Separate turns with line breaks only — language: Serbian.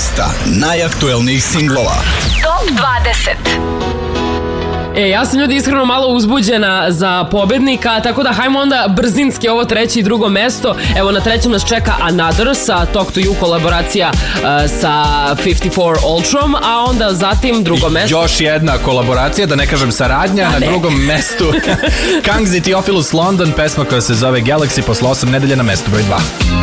Lista najaktuelnijih singlova.
Top 20.
Ja sam ljudi iskreno malo uzbuđena za pobednika, tako da hajmo onda brzinski ovo treće i drugo mesto. Evo na trećem nas čeka Another sa Talk to You kolaboracija sa 54 Ultrom, a onda zatim drugo mesto.
Još jedna kolaboracija, da ne kažem saradnja, na drugom mestu Kangs i Theophilus London, pesma koja se zove Galaxy posle 8 nedelja na mestu broj 2.